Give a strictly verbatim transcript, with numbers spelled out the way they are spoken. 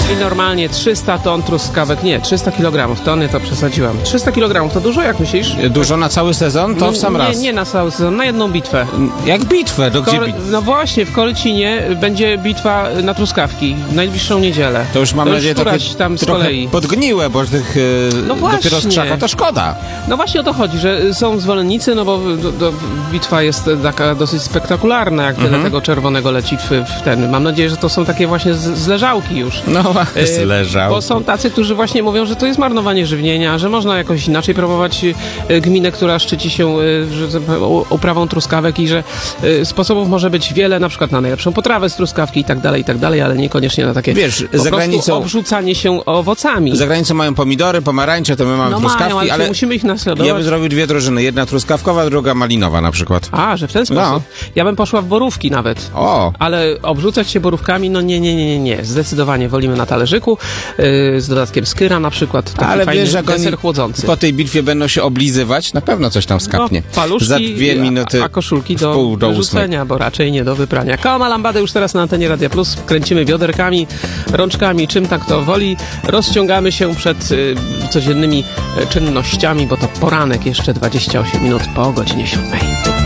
I normalnie trzysta ton truskawek, nie, trzysta kilogramów, tony to przesadziłam. trzysta kilogramów to dużo, jak myślisz? Dużo na cały sezon? To w sam nie, raz. Nie na cały sezon, na jedną bitwę. Jak bitwę? Do gdzie Kol- bit... no właśnie, w Kolcinie będzie bitwa na truskawki w najbliższą niedzielę. To już mam to nadzieję już takie któraś tam z trochę kolei. podgniłe, bo tych e, No dopiero z właśnie. krzaka to szkoda. No właśnie o to chodzi, że są zwolennicy, no bo do, do, bitwa jest taka dosyć spektakularna, jak tyle Mhm. tego czerwonego leci w, w ten. Mam nadzieję, że to są takie właśnie z, z leżałki już. No E, zleżał. Bo są tacy, którzy właśnie mówią, że to jest marnowanie żywienia, że można jakoś inaczej promować e, gminę, która szczyci się e, że, że, u- uprawą truskawek i że e, sposobów może być wiele, na przykład na najlepszą potrawę z truskawki i tak dalej, i tak dalej, ale niekoniecznie na takie Wiesz, po za prostu granicą- obrzucanie się owocami. Za granicą mają pomidory, pomarańcze, to my mamy No truskawki, mają, ale, ale musimy ich naśladować. ja bym zrobił dwie drużyny. Jedna truskawkowa, druga malinowa na przykład. A, że w ten sposób. No. Ja bym poszła w borówki nawet. O! Ale obrzucać się borówkami, no nie, nie, nie, nie, nie. Zdecydowanie wolimy na talerzyku, yy, z dodatkiem skyra na przykład. Taki Ale fajny wiesz, jak deser oni chłodzący. po tej bitwie będą się oblizywać, na pewno coś tam skapnie. No, paluszki, Za dwie minuty a, a koszulki w do pół do wyrzucenia, bo raczej nie do wyprania. Koma lambadę już teraz na antenie Radia Plus. Kręcimy bioderkami, rączkami, czym tak to woli. Rozciągamy się przed y, codziennymi y, czynnościami, bo to poranek jeszcze dwadzieścia osiem minut po godzinie siódmej.